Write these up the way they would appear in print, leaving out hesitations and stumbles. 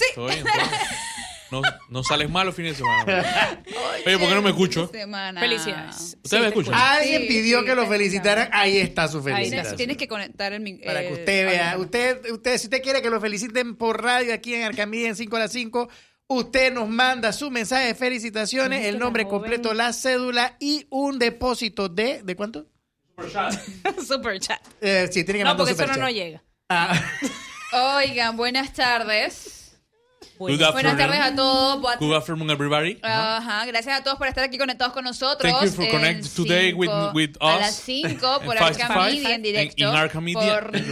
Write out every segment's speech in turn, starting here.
Todo bien. No sales mal los fines de semana. Oye, ¿por qué no me escucho? Felicidades. ¿Ustedes me escuchan? Alguien pidió que lo felicitaran. Ahí está su felicitación. Tienes que conectar el micrófono. Para que usted vea. Usted, si usted quiere que lo feliciten por radio aquí en Arcamedia en 5 a las 5, usted nos manda su mensaje de felicitaciones, el nombre completo, la cédula y un depósito de ¿cuánto? Super chat. Sí, tiene que No, mandar porque eso superchat. no llega. Oigan, buenas tardes. Good Buenas tardes a todos. Good afternoon, everybody. Ajá, gracias a todos por estar aquí conectados con nosotros. Thank you for connecting today with us. A las 5 por Arcamedia en directo. In Arcamedia. Por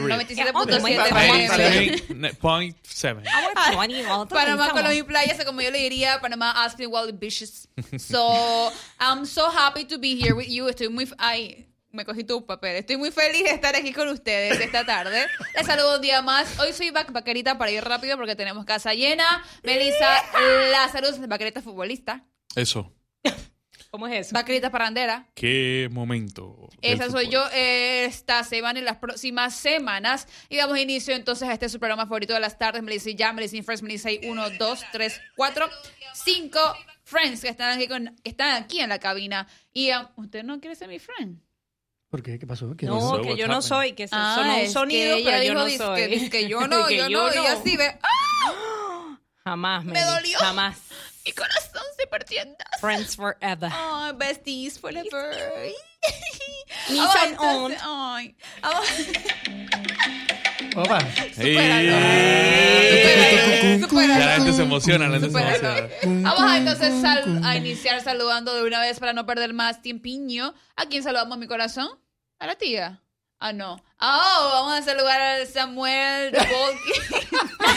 97.7 .7. Panamá, Colombia y Playas, como yo le diría, Panamá, Aspen, Wild Bitches. So, I'm so happy to be here with you. Estoy muy... Ay, me cogí tu papel. Estoy muy feliz de estar aquí con ustedes esta tarde. Les saludo un día más. Hoy soy vaquerita para ir rápido porque tenemos casa llena. Melissa Lázaro, vaquerita futbolista. Eso. ¿Cómo es eso? Vaquerita parrandera. Qué momento. Esa soy yo esta semana y las próximas semanas. Y damos inicio entonces a este su programa favorito de las tardes. Melissa y ya, Melissa y Friends, Melissa y 1, 2, 3, 4, 5 Friends que están aquí en la cabina. Y usted no quiere ser mi friend. ¿Por qué? ¿Qué pasó? ¿Qué No, pasó? que yo no soy, que sonó un es sonido, que ella pero yo dijo, no dice soy. que yo no, yo no. Y así ve. ¡Ah! Jamás, Me Meli, dolió. jamás. Mi corazón se partió. Friends forever. Ay, besties forever. Nissan on. Ay. Vamos. Opa. Supéralo. La gente se emociona, Supéralo. Vamos a entonces a iniciar saludando de una vez para no perder más tiempiño. ¿A quién saludamos, mi corazón? ¿A la tía? Ah, no. Vamos a saludar a Samuel de Volky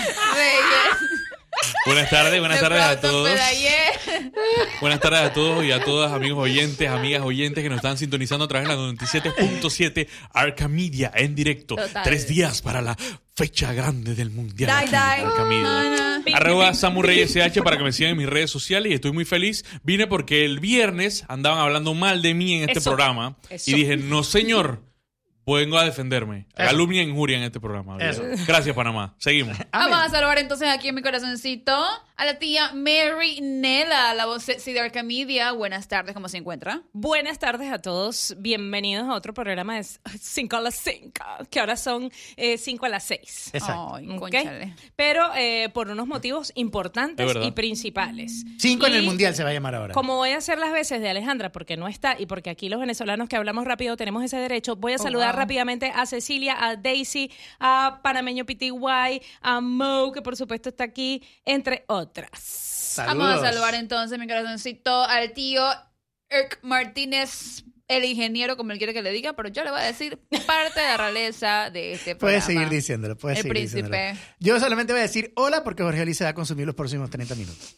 Reyes. Buenas tardes a todos. Ayer. Buenas tardes a todos y a todas, amigos oyentes, amigas oyentes que nos están sintonizando a través de la 97.7 Arcamedia en directo. Total. 3 días para la fecha grande del mundial. Die, aquí die. en Arcamedia. Arroba Samu Reyes SH para que me sigan en mis redes sociales y estoy muy feliz. Vine porque el viernes andaban hablando mal de mí en este programa y dije, no señor, vengo a defenderme. Calumnia e injuria en este programa. Eso. Gracias, Panamá. Seguimos. Vamos a saludar entonces aquí en mi corazoncito a la tía Mary Nela, la voz sexy de Arcamedia. Buenas tardes, ¿cómo se encuentra? Buenas tardes a todos. Bienvenidos a otro programa de 5 a las 5, que ahora son 5 a las 6. Exacto. Ay, ¿Ok? cónchale. Pero por unos motivos importantes Es verdad. y principales. 5 en el Y mundial se va a llamar ahora. Como voy a hacer las veces de Alejandra, porque no está, y porque aquí los venezolanos que hablamos rápido tenemos ese derecho, voy a saludar rápidamente a Cecilia, a Daisy, a Panameño PTY, a Mo, que por supuesto está aquí, entre otras. Saludos. Vamos a saludar entonces mi corazoncito al tío Erk Martínez, el ingeniero, como él quiere que le diga, pero yo le voy a decir parte de la realeza de este programa. Puedes seguir diciéndolo, puedes El seguir príncipe. diciéndolo. Yo solamente voy a decir hola porque Jorge Ali se va a consumir los próximos 30 minutos.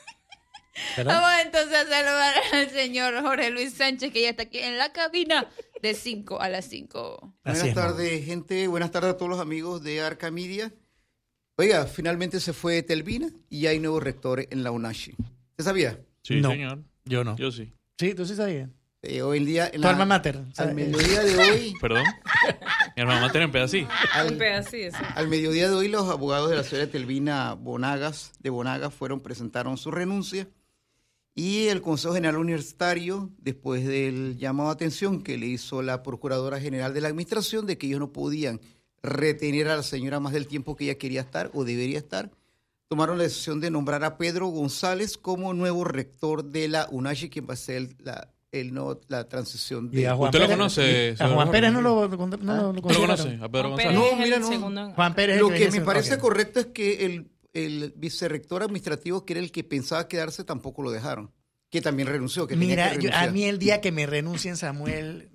¿Verdad? Vamos entonces a saludar al señor Jorge Luis Sánchez, que ya está aquí en la cabina de 5 a las 5. Así Buenas es, tardes, gente. Buenas tardes a todos los amigos de Arcamedia. Oiga, finalmente se fue Telvina y hay nuevo rector en la UNACHI. ¿Usted sabía? Sí, No. señor. Yo no. Yo sí. Sí, tú sí sabías. Hoy en día... Tu alma mater. Al mediodía de hoy... Perdón. Mi hermano mater en pedacito. Al mediodía de hoy, los abogados de la señora Telvina de Bonagas presentaron su renuncia y el Consejo General Universitario, después del llamado de atención que le hizo la Procuradora General de la Administración de que ellos no podían retener a la señora más del tiempo que ella quería estar o debería estar, tomaron la decisión de nombrar a Pedro González como nuevo rector de la UNACHI, quien va a ser la transición de... Y a Juan ¿Usted lo Pérez- conoce, A señor Juan Jorge? Pérez no lo ¿Tú lo consideraron. conoce? A Pedro Juan González. No, Pérez es mira, el no. segundo. Juan Pérez es Lo el que me viene parece siendo- correcto es que el vicerrector administrativo, que era el que pensaba quedarse, tampoco lo dejaron. Que también renunció. Que tenía Mira, que a renunciar. mí el día que me renuncien, Samuel,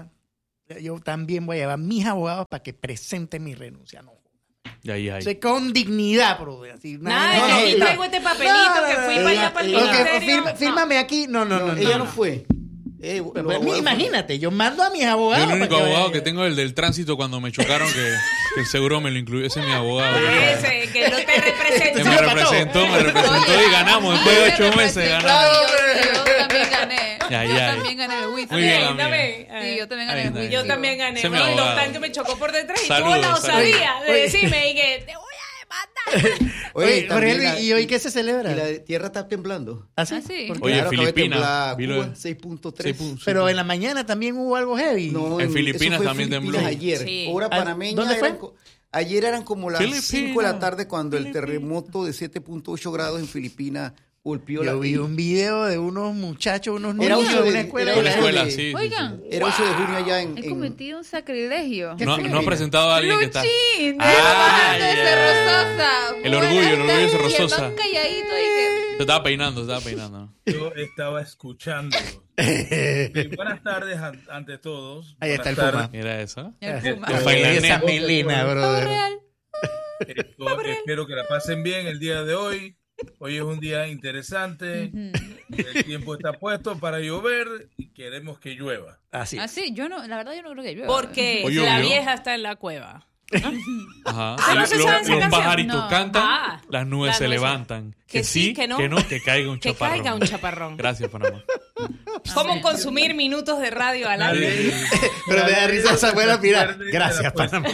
yo también voy a llevar a mis abogados para que presenten mi renuncia. No. Ya. O sea, con dignidad, bro. Así, Nada, no, que aquí no, traigo este papelito que fui para allá para el Ok, ministerio. fírmame aquí. No. Ella no fue. Los Pues, abogados imagínate, yo mando a mis abogados. Yo el único para abogado que tengo es el del tránsito cuando me chocaron, que el seguro me lo incluyó. Ese es mi abogado. Ese, que no te representa. Que me representó y ganamos. Después de 8 meses ganamos. Yo también gané. Ya. Yo también gané el whisky. Muy bien, Ahí, amiga. Sí, yo también gané Ahí el está. whisky. Yo también gané. Ese es mi Bueno, y abogado. Don Tanto me chocó por detrás y Saludos, tuvo la osadía saludos. de decirme y que te voy a demandar. Oye, también ¿y hoy qué se celebra? Y la tierra está temblando. ¿Ah, sí? Ah, sí. ¿Por qué? Oye, Claro, acaba de Filipinas. temblar Cuba, 6.3. Pero en la mañana también hubo algo heavy. No, En Filipinas eso fue también Filipinas tembló. ayer. Sí. Hora panameña. ¿Dónde fue? Ayer eran como las Filipinas. 5 de la tarde cuando el terremoto de 7.8 grados en Filipinas golpeó Yo vi un video de unos muchachos, unos Era niños 8 de de una escuela. era En la de- escuela, sí. Oigan, Era 8 de junio allá en... he cometido un sacrilegio. ¿Qué No, fue? no ha presentado a alguien que está. ¡Luchín! Ah, ¡De ya. Cerro Sosa! El orgullo de Buenas Cerro tardes. Y el Sosa. man calladito y que... Se estaba peinando. Yo estaba escuchando. Buenas tardes ante todos. Ahí está el Buenas Puma. tardes. Mira eso. El Puma. Los bailarines. Esa melena, brother. Real. Espero que la pasen bien el día de hoy. Hoy es un día interesante. El tiempo está puesto para llover y queremos que llueva. Así. Ah, sí, la verdad yo no creo que llueva. Porque Oye, la obvio. vieja está en la cueva. Ajá. ¿Pero no se saben esa Los canción? pajaritos No. cantan, Ah, las nubes las se nubes. levantan. Que sí, que no. que caiga un Que chaparrón. caiga un chaparrón. Gracias, Panamá. ¿Cómo consumir minutos de radio al aire? Pero me da risa esa buena mira. Verde de Gracias, la Panamá.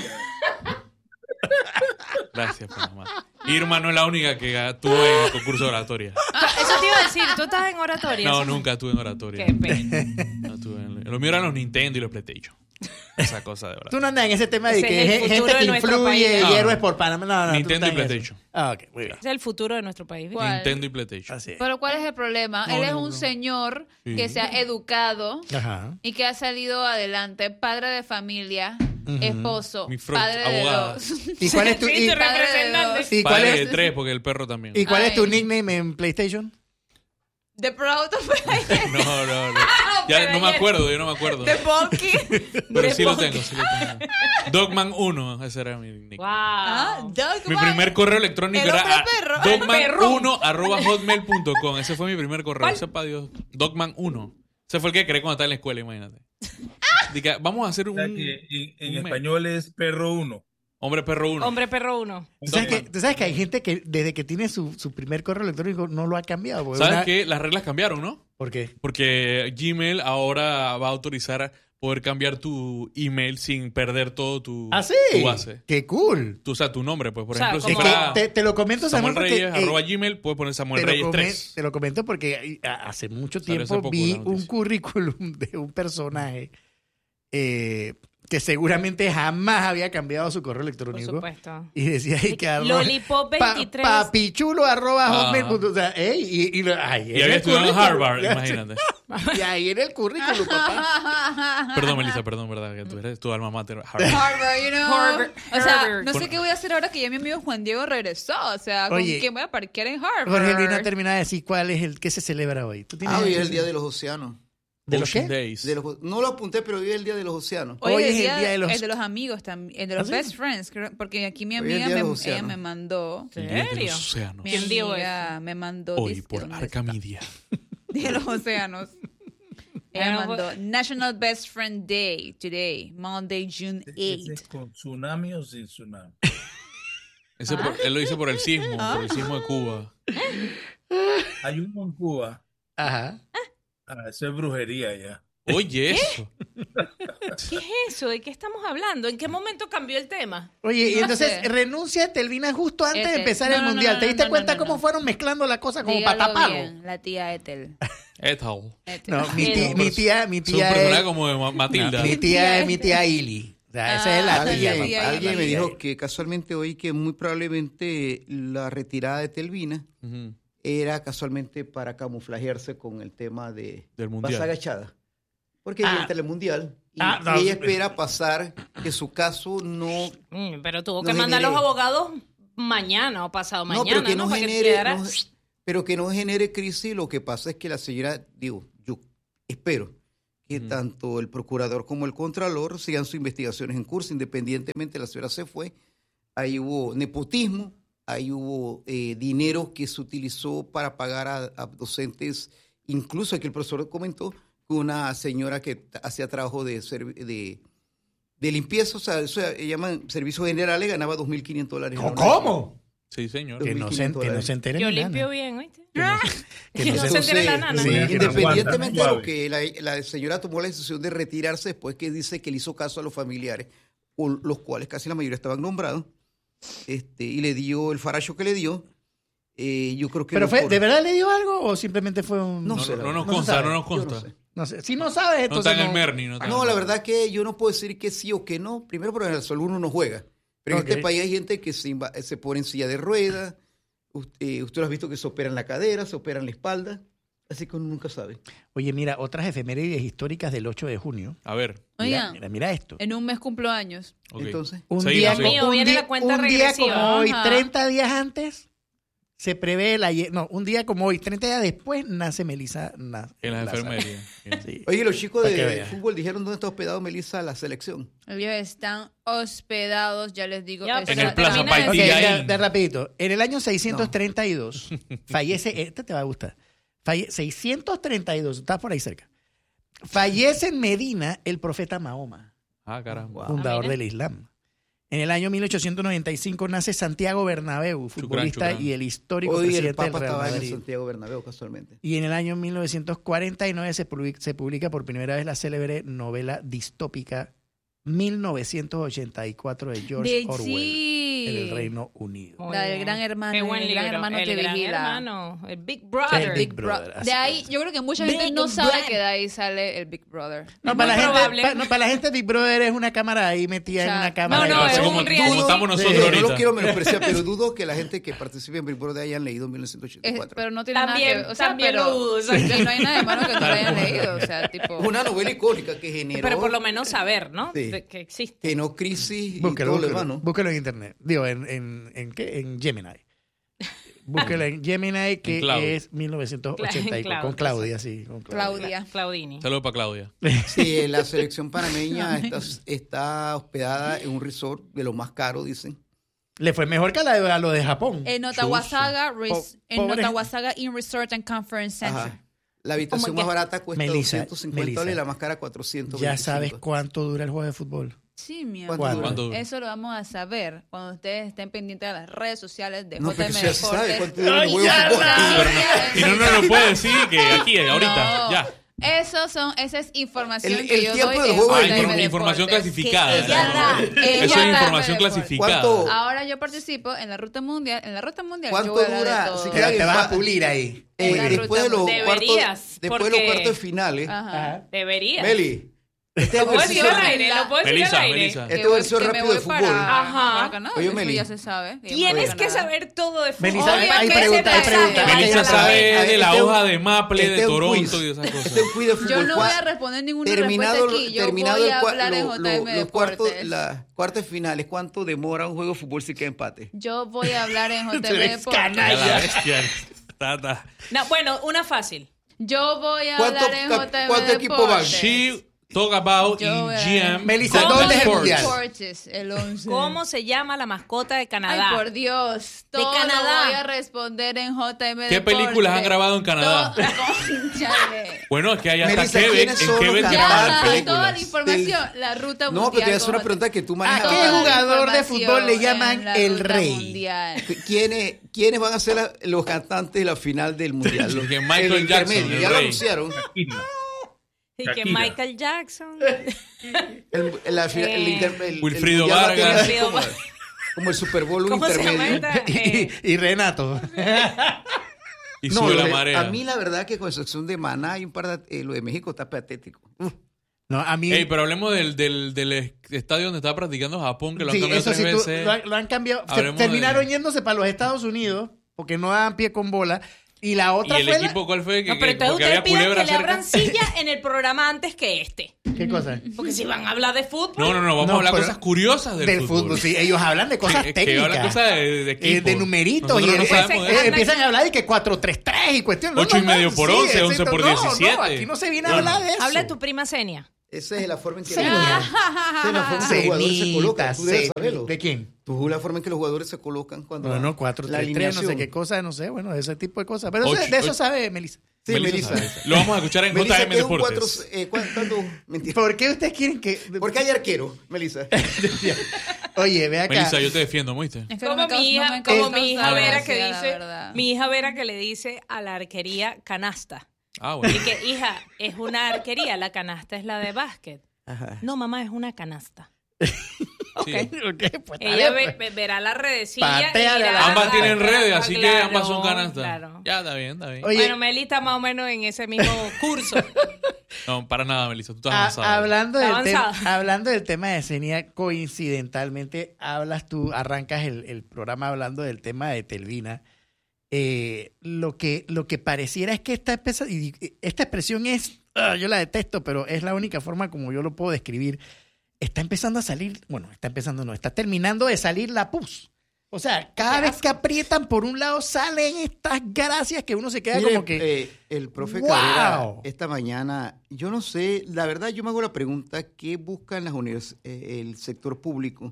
Gracias, Panamá. Irma no es la única que estuvo en el concurso de oratoria. Eso te iba a decir, tú estás en oratoria. No, nunca estuve en oratoria. Qué pena. No estuve lo mío eran los Nintendo y los PlayStation. Esa cosa de Tú oratoria. no andas en ese tema de Ese que es el gente futuro que de nuestro influye país. y No. héroes por Panamá. No, tú Nintendo estás y en eso. PlayStation. Ah, ok, muy bien. Es el futuro de nuestro país. ¿viste? ¿Cuál? Nintendo y PlayStation. Así es. Pero ¿cuál es el problema? No, Él es no, un no. señor Sí. que se ha educado Ajá. y que ha salido adelante, padre de familia, esposo, Mi padre abogada. de dos. ¿Y cuál es tu, Sí, y, tu representante. y cuál Padre de es, 3, porque el perro también. y cuál es tu Ay. nickname en PlayStation? The Proud of No. Ya no me acuerdo, yo no me acuerdo. The Bulky. Pero sí lo tengo, sí lo tengo. Dogman 1, ese era mi nick. Wow. Dogman. Mi primer correo electrónico El era hombre perro. dogman1@hotmail.com. Ese fue mi primer correo. ¿Cuál? Sepa Dios. Dogman 1. Ese fue el que creé cuando estaba en la escuela, imagínate. Dije, vamos a hacer O un sea que en un español es perro 1. hombre perro 1. Hombre perro 1. ¿Tú sabes que hay gente que desde que tiene su primer correo electrónico no lo ha cambiado? Porque ¿Sabes una- qué? Las reglas cambiaron, ¿no? ¿Por qué? Porque Gmail ahora va a autorizar poder cambiar tu email sin perder todo tu base. ¡Qué cool! O sea, tu nombre, pues, por O sea, ejemplo, si como- Es fuera que te lo comento, Samuel Samuel, porque Reyes, @gmail, puedes poner Samuel Reyes 3. te lo comento porque hace mucho Salió hace tiempo poco vi la noticia. un currículum de un personaje que seguramente jamás había cambiado su correo Por electrónico. supuesto. Y decía ahí que Lollipop 23. papichulo@hotmail.com. O sea, ahí Y había estudiado en Harvard, imagínate. Y ahí en el currículum, papá. Perdón, Melissa, perdón, ¿verdad? Que tú eres tu alma mater. Harvard. Harvard, you know. Harvard. O sea, Harvard. no sé qué voy a hacer ahora que ya mi amigo Juan Diego regresó. O sea, ¿con Oye, quién voy a parquear en Harvard? Jorge Luis no ha terminado de decir cuál es el que se celebra hoy. ¿Tú tienes Hoy es el Día de los Océanos. ¿De los Ocean qué? Days. No lo apunté, pero hoy es el Día de los Océanos. Hoy es el día de los- el de los amigos también, el de los ¿Ah, sí? best friends, porque aquí mi Hoy es el amiga Día de los ella océanos. me mandó, El Día de ¿Serio? los océanos. mi ¿Quién dijo amiga me mandó Hoy dizque, por ¿dónde Arcamedia. está? Día de los océanos. Ella Bueno, mandó National Best Friend Day today, Monday, June ¿Ese 8. con tsunami o sin tsunami? Él lo hizo por el sismo de Cuba. Hay uno en Cuba. Ajá. Eso es brujería ya. Oye, eso. ¿Qué es eso? ¿De qué estamos hablando? ¿En qué momento cambió el tema? Oye, y No entonces sé. renuncia a Telvina justo antes de Ethel. empezar No, el no, mundial. no, ¿Te no, diste no, cuenta no, cómo no. fueron mezclando las cosas como Dígalo para taparlo? bien, la tía Ethel. Ethel. No, mi Ethel. tía Es un personaje como de Matilda. mi tía es mi tía Ili. O sea, esa es la Ah, tía. sí, papá. sí, Alguien me tía. dijo que casualmente hoy que muy probablemente la retirada de Telvina Ujú. era casualmente para camuflajearse con el tema de Del mundial. Pasa agachada. Porque Ah. viene el telemundial y, Ah, no. y ella espera pasar que su caso no... Pero tuvo No que mandar a genere- los abogados mañana o pasado No, mañana, pero que no Para genere... quedara- pero que no genere crisis. Lo que pasa es que la señora, yo espero que tanto el procurador como el contralor sigan sus investigaciones en curso, independientemente la señora se fue. Ahí hubo nepotismo, ahí hubo dinero que se utilizó para pagar a docentes, incluso aquí el profesor comentó que una señora que hacía trabajo de limpieza, o sea, eso llaman servicios generales, ganaba $2.500. ¿Cómo? Sí, señor. Que no se entere Yo ni limpio nada. bien, ¿oíste? Que no se entere la nana. sí, que no Independientemente de aguanta, lo que la señora tomó la decisión de retirarse después que dice que le hizo caso a los familiares, los cuales casi la mayoría estaban nombrados, y le dio el faracho que le dio. Yo creo que ¿Pero de verdad le dio algo o simplemente fue un...? No sé. No nos consta. No sé. Si no sabes, entonces no está en el Merni. No, la verdad que yo no puedo decir que sí o que no. Primero, porque en el sol uno no juega. Pero en este país hay gente que se pone en silla de ruedas. Usted lo ha visto que se operan la cadera, se operan la espalda. Así que uno nunca sabe. Oye, mira, otras efemérides históricas del 8 de junio. A ver. Mira esto. En un mes cumplo años. Okay. Entonces, Un día como hoy, 30 días antes, se prevé un día como hoy, 30 días después, nace Melissa. En la enfermería. Sí. Oye, los chicos de fútbol dijeron dónde está hospedado Melissa la selección. Ellos están hospedados, ya les digo. En el Plaza Paití. De rapidito. En el año 632 fallece, este te va a gustar, 632, estás por ahí cerca. Fallece en Medina el profeta Mahoma. Caramba. Fundador del Islam. En el año 1895 nace Santiago Bernabéu, futbolista y el histórico presidente del Real Madrid. En Santiago Bernabéu, casualmente. Y en el año 1949 se publica por primera vez la célebre novela distópica 1984 de George Orwell en el Reino Unido. La del Gran Hermano. Qué buen el Gran Hermano que vigila. El Big Brother. El Big Brother. De ahí, yo creo que mucha gente no sabe que de ahí sale el Big Brother. No, para la gente Big Brother es una cámara ahí metida en una cámara. No, es como estamos nosotros ahorita. No lo quiero menospreciar, pero dudo que la gente que participe en Big Brother hayan leído 1984. Pero no tiene nada que... O sea, pero no hay nada de malo que no lo hayan leído. O sea, tipo... Una novela icónica que generó... Pero por lo menos saber, ¿no? Sí. Que existe. Que no crisis y todo lo demás, ¿no? Búsquelo en internet. Digo, ¿en qué? En Gemini. Búsquelo en Gemini, que es 1984. Con Claudia, sí. Con Claudini. Saludos para Claudia. Sí, la selección panameña está hospedada en un resort de lo más caro, dicen. Le fue mejor que a lo de Japón. En Otahuasaga In Resort and Conference Center. Ajá. La habitación más barata cuesta $250 y la más cara $425. ¿Ya sabes cuánto dura el juego de fútbol? Sí, mi amor. ¿Cuánto? Eso lo vamos a saber cuando ustedes estén pendientes de las redes sociales de JM Deportes. ¿Sabe cuánto dura el juego de fútbol? Y no nos lo puede decir que aquí, ahorita, ya. Esa es información que yo doy de información clasificada. Eso es información clasificada. Ahora yo participo en la ruta mundial. ¿Cuánto dura? Si te vas a pulir ahí. Después de los cuartos finales. Deberías. Meli. Lo puedo decir al aire. Melissa. Esto es versión rápido de fútbol. Ajá. Oye, Meli. Ya se sabe. Tienes que saber todo de fútbol. Melissa, hay preguntas. Melissa sabe de la hoja de Maple, de Toronto y esas cosas. Yo no voy a responder ninguna respuesta aquí. Yo voy a hablar en JM Deportes. Las cuartas finales, ¿cuánto demora un juego de fútbol si queda empate? Yo voy a hablar en JM Deportes. No, bueno, una fácil. Yo voy a hablar en JM ¿Cuánto equipo van? Talk about EGM. Melissa, ¿dónde es el mundial? El 11. ¿Cómo se llama la mascota de Canadá? Ay, por Dios. Todo de Canadá. Lo voy a responder en JM Deportes. ¿Qué películas han grabado en Canadá? Bueno, es que hay hasta Melissa, Quebec. En Quebec ya toda la información. La ruta mundial. No, pero te voy a hacer una pregunta que tú manejas. ¿A qué jugador de fútbol le llaman el rey? ¿Quiénes van a ser los cantantes de la final del mundial? Los que Michael Jackson, el ya lo rey. anunciaron. Y que Michael Jackson. Wilfrido Vargas. Como el Super Bowl ¿Cómo se llama intermedio. Y Renato. Y sube la marea. A mí la verdad que con excepción de Maná y un par de lo de México está patético. No, a mí... Pero hablemos del estadio donde estaba practicando Japón, que lo han cambiado 3 veces. Lo han cambiado. Terminaron yéndose para los Estados Unidos porque no daban pie con bola. Y la otra ¿Y el equipo cuál fue? No, pero entonces ustedes piden que le abran silla en el programa antes que este. ¿Qué cosa? Porque si van a hablar de fútbol. No, vamos a hablar cosas curiosas del fútbol. Sí, ellos hablan de cosas técnicas. Que hablan cosas de equipo. De numeritos. Nosotros y empiezan a hablar de que 4-3-3 y cuestiones. 8,5 por 11, 11 por 17. No, aquí no se viene a hablar de eso. Habla de tu prima Senia. Esa es la forma en que los jugadores se colocan. Tú debes saberlo. ¿De quién? Tú la forma en que los jugadores se colocan cuando... Bueno, 4-3-3, no sé qué cosa, no sé, bueno, ese tipo de cosas. Pero de eso sabe Melissa. Sí, Melissa. Lo vamos a escuchar en JM Deportes. ¿Por qué ustedes quieren que...? Porque hay arquero, Melissa. Oye, ve acá. Melissa, yo te defiendo, ¿oíste? Como mi hija Vera que dice... Mi hija Vera que le dice a la arquería canasta. Ah, bueno. Y que, hija, es una arquería, la canasta es la de básquet. Ajá. No, mamá, es una canasta. Okay. Pues, ella verá la redecilla. Ambas tienen redes, así que claro, ambas son canastas. Claro. Ya, está bien. Oye, bueno, Meli está más o menos en ese mismo curso. No, para nada, Melissa. Tú estás avanzada. Hablando del tema de Xenia, coincidentalmente arrancas el programa hablando del tema de Telvina. Lo que pareciera es que esta expresión es, yo la detesto, pero es la única forma como yo lo puedo describir. Está empezando a salir, está terminando de salir la pus. O sea, cada vez que aprietan por un lado salen estas gracias que uno se queda como que... el profe ¡wow! Cabrera esta mañana, yo no sé, la verdad yo me hago la pregunta, ¿qué buscan el sector público?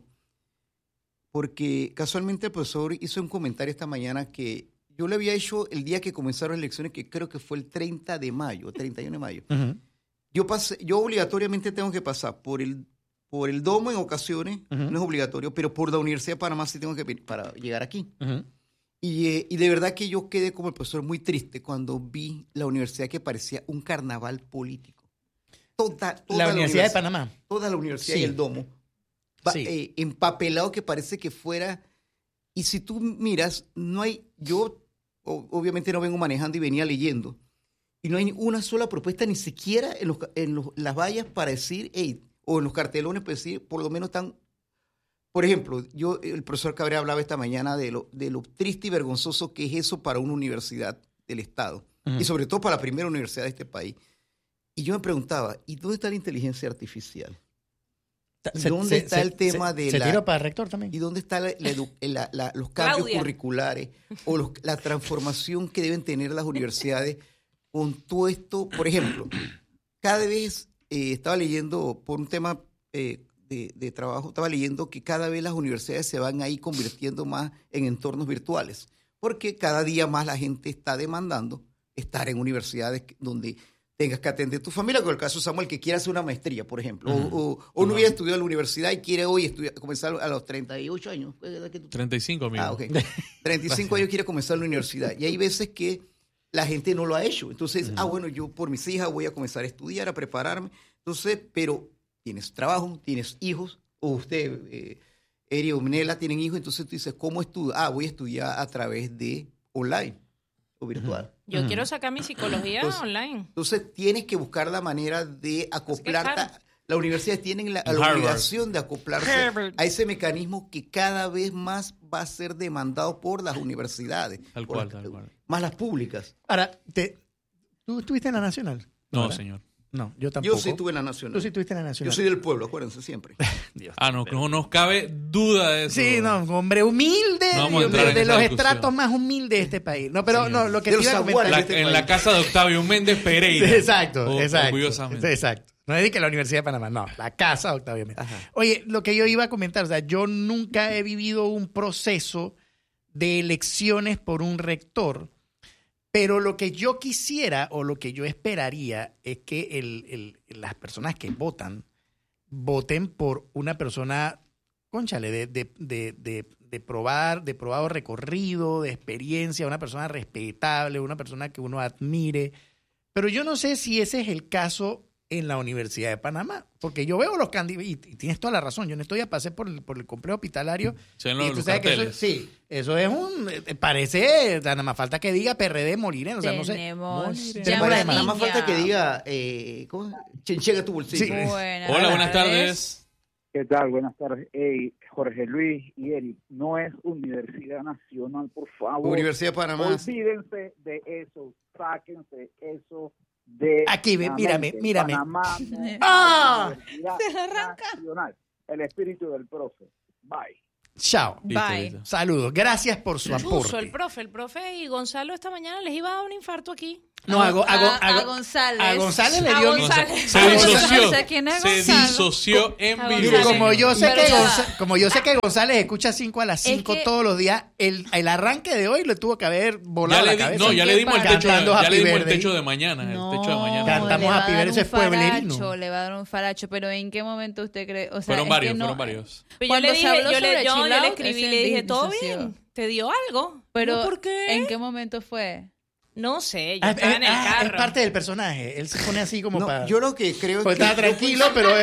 Porque casualmente el profesor hizo un comentario esta mañana que yo le había hecho el día que comenzaron las elecciones, que creo que fue el 30 de mayo, 31 de mayo. Uh-huh. Yo obligatoriamente tengo que pasar por el domo en ocasiones, uh-huh, no es obligatorio, pero por la Universidad de Panamá sí tengo que para llegar aquí. uh-huh. Y de verdad que yo quedé como el profesor muy triste cuando vi la universidad que parecía un carnaval político. Toda la Universidad de Panamá. Toda la universidad sí. y el domo. Sí. Empapelado que parece que fuera... Y si tú miras, no hay... Yo obviamente no vengo manejando y venía leyendo. Y no hay una sola propuesta, ni siquiera en las vallas para decir, hey, o en los cartelones para decir, por lo menos tan... Por ejemplo, el profesor Cabrera hablaba esta mañana de lo triste y vergonzoso que es eso para una universidad del Estado. Uh-huh. Y sobre todo para la primera universidad de este país. Y yo me preguntaba, ¿y dónde está la inteligencia artificial? ¿Dónde está el tema de se tiró para el rector también? ¿Y dónde están los cambios curriculares o la transformación que deben tener las universidades con todo esto? Por ejemplo, cada vez estaba leyendo por un tema de trabajo, estaba leyendo que cada vez las universidades se van ahí convirtiendo más en entornos virtuales, porque cada día más la gente está demandando estar en universidades donde tengas que atender a tu familia, como el caso de Samuel, que quiere hacer una maestría, por ejemplo, uh-huh, o no hubiera estudiado en la universidad y quiere hoy comenzar a los 38 años. 35, amigo. Ah, ok. 35 años quiere comenzar la universidad. Y hay veces que la gente no lo ha hecho. Entonces, bueno, yo por mis hijas voy a comenzar a estudiar, a prepararme. Entonces, pero tienes trabajo, tienes hijos, o usted, Eri o Minela, tienen hijos, entonces tú dices, ¿cómo estudio? Voy a estudiar a través de online o virtual. Yo quiero sacar mi psicología online. Entonces tienes que buscar la manera de acoplarte. Las universidades tienen la obligación de acoplarse a ese mecanismo que cada vez más va a ser demandado por las universidades. Tal cual. Más las públicas. Ahora, ¿tú estuviste en la Nacional? No, ¿verdad? Señor. No, yo tampoco. Yo sí estuve en la Nacional. Tú sí estuviste en la Nacional. Yo soy del pueblo, acuérdense siempre. No nos cabe duda de eso. Sí, no, hombre humilde, de los estratos más humildes de este país. No, pero no, lo que te iba a comentar... En la casa de Octavio Méndez Pereira. Exacto. Orgullosamente. Exacto. No es que la Universidad de Panamá, no, la casa de Octavio Méndez. Ajá. Oye, lo que yo iba a comentar, o sea, yo nunca he vivido un proceso de elecciones por un rector, pero lo que yo quisiera o lo que yo esperaría es que las personas que voten por una persona, cónchale, de probado recorrido, de experiencia, una persona respetable, una persona que uno admire. Pero yo no sé si ese es el caso en la Universidad de Panamá, porque yo veo los candidatos, y tienes toda la razón, yo en estos días pasé por el complejo hospitalario. Sí, los carteles. Eso es parece, nada más falta que diga PRD moriré, o sea, no sé. Nada más falta que diga, ¿cómo? Chenchega tu bolsillo. Sí. Hola, buenas tardes. ¿Qué tal? Buenas tardes. Hey, Jorge Luis y Eric, no es Universidad Nacional, por favor. Universidad de Panamá. Olvídense de eso, sáquense eso de... Aquí, mírame. Panamá, Se la arranca. Nacional. El espíritu del profe. Bye. Chao. Bye. Saludos. Gracias por su aporte. El profe y Gonzalo esta mañana les iba a dar un infarto aquí. No, a González. A González le dio... Se disoció. ¿Quién es Se disoció en vivo. Como yo sé que González escucha 5 a las 5 todos los días, el arranque de hoy le tuvo que haber volado la cabeza. No, ya le dimos el techo de mañana. Cantamos Happy Birthday, ese es pueblerino. Le va a dar un faracho, pero ¿en qué momento usted cree? O sea, fueron varios. Yo le escribí, le dije, ¿todo bien? ¿Te dio algo? Pero, ¿por qué? ¿En qué momento fue? No sé, yo estaba en el carro. Es parte del personaje. Él se pone así como para... Yo lo que creo es que... estaba tranquilo, pero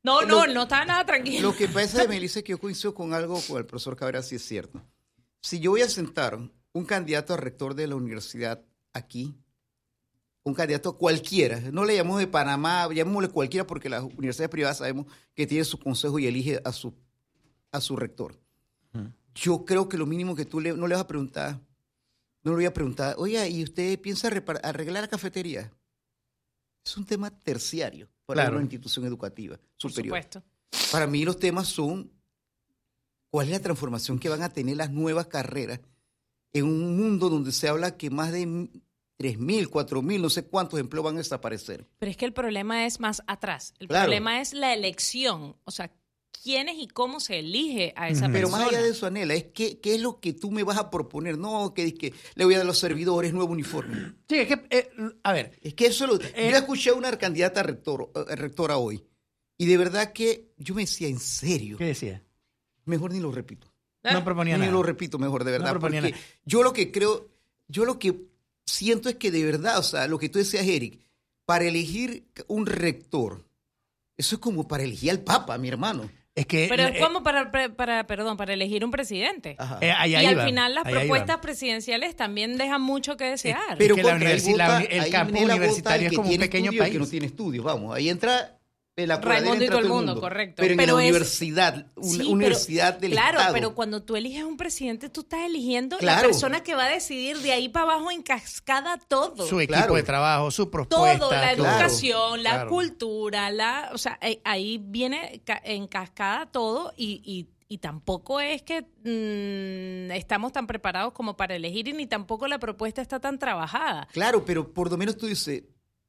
No estaba nada tranquilo. Lo que pasa, Melissa, es que yo coincido con algo con el profesor Cabrera, sí es cierto. Si yo voy a sentar un candidato a rector de la universidad aquí, un candidato cualquiera, no le llamamos de Panamá, llamémosle cualquiera porque las universidades privadas sabemos que tiene su consejo y elige a su rector. Yo creo que lo mínimo que tú no le vas a preguntar, no le voy a preguntar, oiga, ¿y usted piensa arreglar la cafetería? Es un tema terciario para una institución educativa superior. Por supuesto. Para mí los temas son cuál es la transformación que van a tener las nuevas carreras en un mundo donde se habla que más de 3.000, 4.000, no sé cuántos empleos van a desaparecer. Pero es que el problema es más atrás. El problema es la elección. O sea, quiénes y cómo se elige a esa persona. Pero más allá de eso, Anela, es qué es lo que tú me vas a proponer. No, que le voy a dar a los servidores nuevo uniforme. Sí, es que, a ver. Es que eso yo escuché a una candidata a rectora hoy. Y de verdad que yo me decía, ¿en serio? ¿Qué decía? Mejor ni lo repito. No proponía nada. Ni lo repito mejor, de verdad. No proponía porque nada. Yo lo que siento es que de verdad, o sea, lo que tú decías, Eric, para elegir un rector, eso es como para elegir al Papa, mi hermano. Es que, pero es como para elegir un presidente. Y al final las propuestas presidenciales también dejan mucho que desear. Pero el campo universitario es como un pequeño país. Que no tiene estudios, vamos, ahí entra la Raimundo y todo el mundo, correcto. Pero en la universidad, universidad del Estado. Claro, pero cuando tú eliges un presidente, tú estás eligiendo la persona que va a decidir de ahí para abajo en cascada todo. Su equipo de trabajo, su propuesta. Todo, la educación, la cultura, o sea, ahí viene en cascada todo y tampoco es que estamos tan preparados como para elegir y ni tampoco la propuesta está tan trabajada. Claro, pero por lo menos tú dices...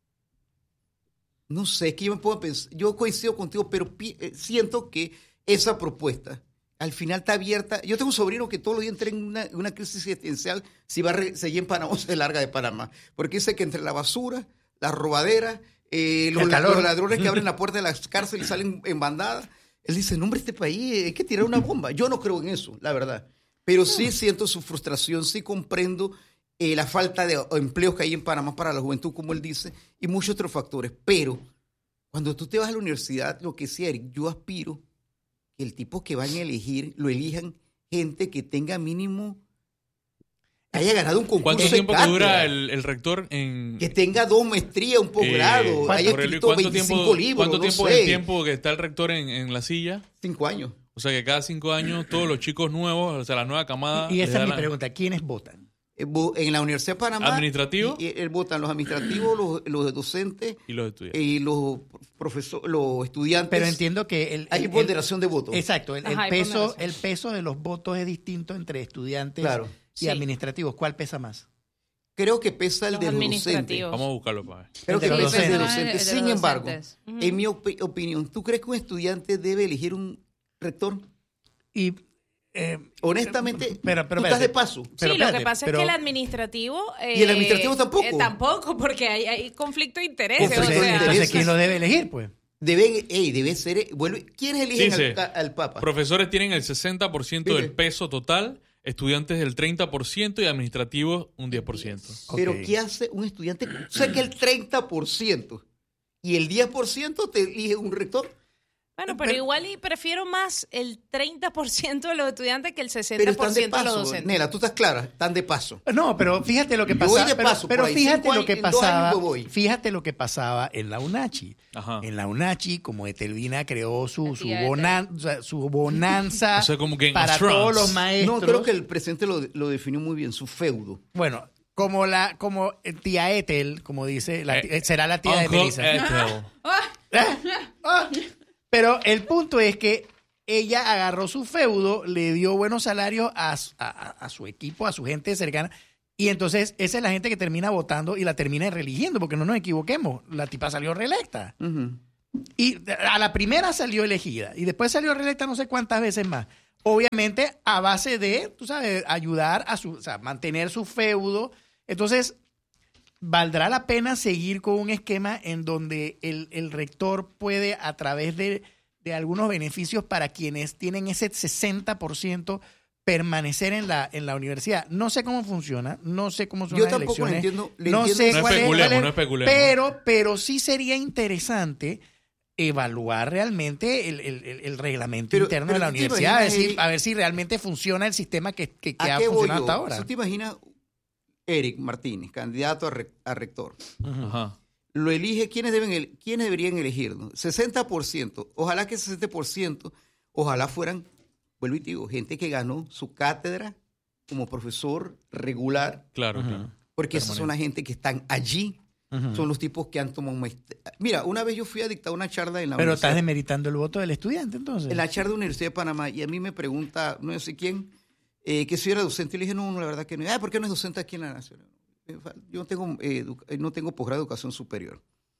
No sé, es que yo me puedo pensar, yo coincido contigo, pero siento que esa propuesta al final está abierta. Yo tengo un sobrino que todos los días entra en una crisis existencial si va a seguir en Panamá o se larga de Panamá. Porque dice que entre la basura, la robadera, los ladrones que abren la puerta de las cárceles y salen en bandada, él dice, no hombre, este país hay que tirar una bomba. Yo no creo en eso, la verdad. Pero sí siento su frustración, sí comprendo la falta de empleos que hay en Panamá para la juventud, como él dice, y muchos otros factores. Pero cuando tú te vas a la universidad, lo que sea, Eric, yo aspiro que el tipo que van a elegir, lo elijan gente que tenga mínimo, haya ganado un concurso. ¿Cuánto tiempo que dura el rector en...? Que tenga 2 maestrías, un posgrado, haya escrito 25 libros. ¿Cuánto tiempo es el tiempo que está el rector en la silla? 5 años. O sea que cada 5 años todos los chicos nuevos, o sea, la nueva camada... Y esa es mi pregunta, ¿quiénes votan? En la Universidad de Panamá. ¿Administrativo? Votan los administrativos, los docentes y los estudiantes. Y los profesores, los estudiantes. Pero entiendo que hay ponderación de votos. Exacto, el peso de los votos es distinto entre estudiantes y administrativos. ¿Cuál pesa más? Creo que pesa el de los docentes. Vamos a buscarlo para ver. Creo que pesa el de docentes. Sin embargo, en mi opinión, ¿tú crees que un estudiante debe elegir un rector? Y honestamente, pero tú estás de paso. Pero lo que pasa es que el administrativo... ¿Y el administrativo tampoco? Tampoco, porque hay conflicto de intereses. Entonces, ¿quién lo debe elegir, pues? Debe ser... ¿Quiénes eligen al Papa? Profesores tienen el 60% del peso total, estudiantes el 30% y administrativos un 10%. Pero ¿qué hace un estudiante? Sé que el 30% y el 10% te elige un rector. Bueno, pero igual y prefiero más el 30% de los estudiantes que el 60% de los docentes. Nela, tú estás clara, están de paso. No, pero fíjate lo que pasaba. Voy de paso, pero fíjate lo que pasaba. Fíjate lo que pasaba en la UNACHI. Ajá. En la UNACHI, como Etelvina creó su bonanza o sea, como que para todos los maestros. No, creo que el presidente lo definió muy bien, su feudo. Bueno, como tía Etel, como dice, será la tía de Melissa. Pero el punto es que ella agarró su feudo, le dio buenos salarios a su equipo, a su gente cercana, y entonces esa es la gente que termina votando y la termina reeligiendo, porque no nos equivoquemos, la tipa salió reelecta. Uh-huh. Y a la primera salió elegida, y después salió reelecta no sé cuántas veces más. Obviamente a base de, tú sabes, ayudar mantener su feudo. Entonces, ¿valdrá la pena seguir con un esquema en donde el rector puede, a través de algunos beneficios para quienes tienen ese 60%, permanecer en la universidad? No sé cómo funciona, no sé cómo son las elecciones. Yo tampoco entiendo. No sé no cuál especulemos. pero sí sería interesante evaluar realmente el reglamento interno de la universidad, a ver si realmente funciona el sistema que ha funcionado hasta ahora. ¿Tú te imaginas Eric Martínez, candidato a rector? Ajá. Lo elige, ¿quiénes deberían elegirlo? 60%. Ojalá que 60%, ojalá fueran, vuelvo y te digo, gente que ganó su cátedra como profesor regular. Claro. Porque esas son la gente que están allí. Son los tipos que han tomado maestría. Mira, una vez yo fui a dictar una charla en la universidad. Pero estás demeritando el voto del estudiante, entonces. En la charla de la Universidad de Panamá, y a mí me pregunta, no sé quién, que si era docente. Y le dije, no, la verdad que no. ¿Por qué no es docente aquí en la Nacional? Yo no tengo posgrado de educación superior.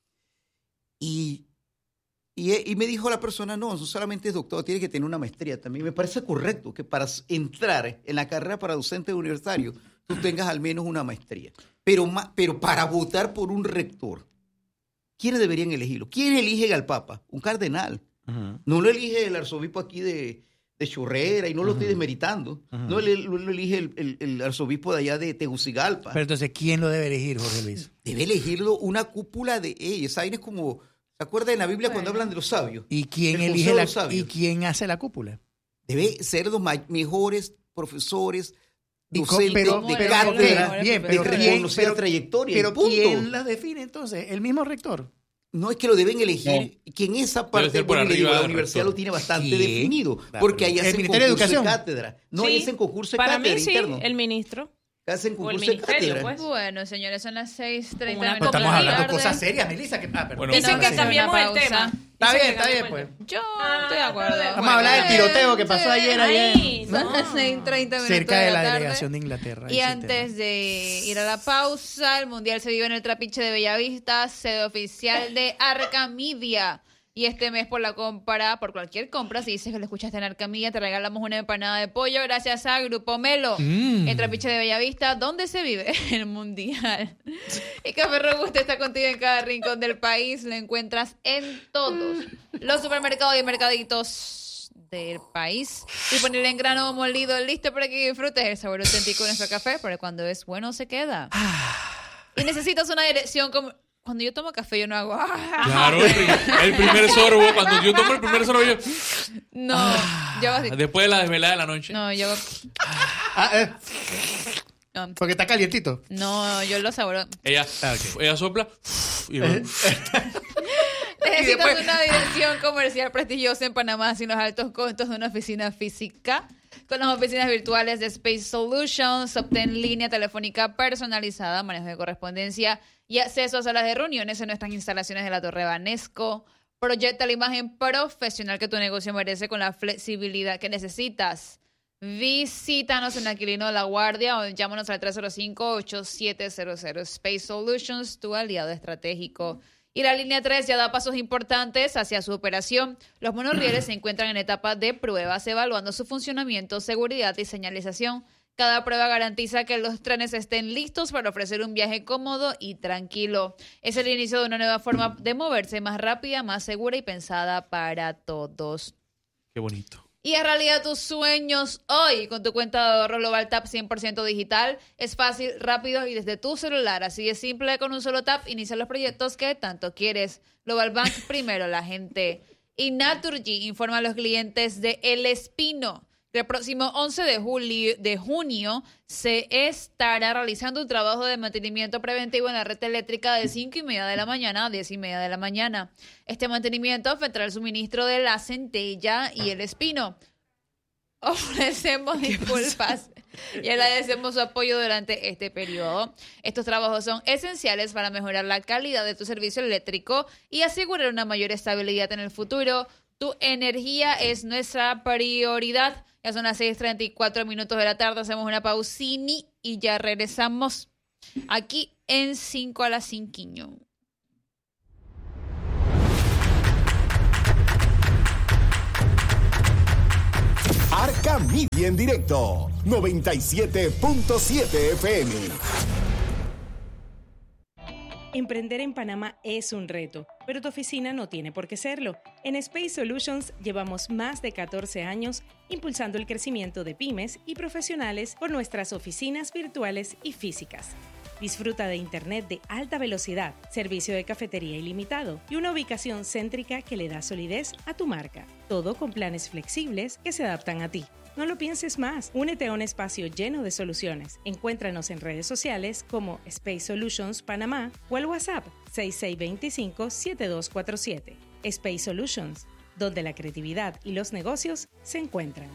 Y me dijo la persona, no solamente es doctor, tiene que tener una maestría también. Me parece correcto que para entrar en la carrera para docente universitario, tú tengas al menos una maestría. Pero para votar por un rector, ¿quiénes deberían elegirlo? ¿Quién elige al Papa? Un cardenal. No lo elige el arzobispo aquí de Chorrera, y no lo estoy desmeritando. No lo elige el arzobispo de allá de Tegucigalpa. Pero entonces, ¿quién lo debe elegir, Jorge Luis? Debe elegirlo una cúpula de ellos. ¿Saben? Es como, ¿se acuerdan en la Biblia cuando hablan de los sabios? ¿Y quién ¿Y quién hace la cúpula? Debe ser los mejores profesores, docentes de cátedra, pero trayectoria. Pero ¿quién la define entonces? ¿El mismo rector? No, es que lo deben elegir, que en esa parte la universidad lo tiene bastante definido, porque ahí hacen concurso de cátedra. No, ahí hacen concurso de cátedra para mí interno. El ministro. Hacen concurso de cátedra. Pues. Bueno, señores, son las 6:30. No estamos hablando de cosas serias, Melissa. Dicen que cambiamos el tema. Está bien, pues. Yo estoy de acuerdo. Vamos a hablar del tiroteo que pasó ayer. Son las 6:30 minutos cerca de la tarde. delegación de Inglaterra. Y antes de ir a la pausa, el Mundial se vive en el Trapiche de Bellavista, sede oficial de Arcamedia. Y este mes por cualquier compra, si dices que lo escuchaste en Arcamedia, te regalamos una empanada de pollo gracias a Grupo Melo. En Trapiche de Bellavista, donde se vive el Mundial. Y Café Robusta está contigo en cada rincón del país. Lo encuentras en todos los supermercados y mercaditos del país. Disponible en grano molido, listo para que disfrutes el sabor auténtico de nuestro café, porque cuando es bueno se queda. Y necesitas una dirección como... Cuando yo tomo café, yo no hago... Claro, el primer sorbo. Cuando yo tomo el primer sorbo, yo... No, yo hago así. Después de la desvelada de la noche. No, yo hago... No. Porque está calientito. No, yo lo saboro. Ella sopla y Necesitas una dirección comercial prestigiosa en Panamá sin los altos costos de una oficina física. Con las oficinas virtuales de Space Solutions, obtén línea telefónica personalizada, manejo de correspondencia y acceso a salas de reuniones en nuestras instalaciones de la Torre Banesco. Proyecta la imagen profesional que tu negocio merece con la flexibilidad que necesitas. Visítanos en Aquilino de la Guardia o llámanos al 305-8700. Space Solutions, tu aliado estratégico. Y la línea 3 ya da pasos importantes hacia su operación. Los monorrieles se encuentran en etapa de pruebas, evaluando su funcionamiento, seguridad y señalización. Cada prueba garantiza que los trenes estén listos para ofrecer un viaje cómodo y tranquilo. Es el inicio de una nueva forma de moverse, más rápida, más segura y pensada para todos. Qué bonito. Y en realidad tus sueños hoy con tu cuenta de ahorro Global Tap 100% digital. Es fácil, rápido y desde tu celular. Así de simple, con un solo tap inicia los proyectos que tanto quieres. Global Bank, primero la gente. Y Naturgy informa a los clientes de El Espino que el próximo 11 de junio se estará realizando un trabajo de mantenimiento preventivo en la red eléctrica de 5:30 de la mañana a 10:30 de la mañana. Este mantenimiento afectará el suministro de La Centella y El Espino. Ofrecemos disculpas y agradecemos su apoyo durante este periodo. Estos trabajos son esenciales para mejorar la calidad de tu servicio eléctrico y asegurar una mayor estabilidad en el futuro. Tu energía es nuestra prioridad. Ya son las 6:34 minutos de la tarde. Hacemos una pausini y ya regresamos aquí en 5 a las 5. Arcamedia en directo, 97.7 FM. Emprender en Panamá es un reto, pero tu oficina no tiene por qué serlo. En Space Solutions llevamos más de 14 años impulsando el crecimiento de pymes y profesionales por nuestras oficinas virtuales y físicas. Disfruta de internet de alta velocidad, servicio de cafetería ilimitado y una ubicación céntrica que le da solidez a tu marca. Todo con planes flexibles que se adaptan a ti. No lo pienses más. Únete a un espacio lleno de soluciones. Encuéntranos en redes sociales como Space Solutions Panamá o al WhatsApp 6625-7247. Space Solutions, donde la creatividad y los negocios se encuentran.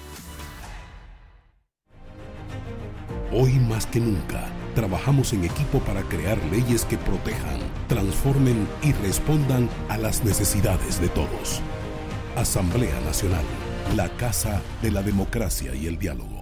Hoy más que nunca, trabajamos en equipo para crear leyes que protejan, transformen y respondan a las necesidades de todos. Asamblea Nacional, la casa de la democracia y el diálogo.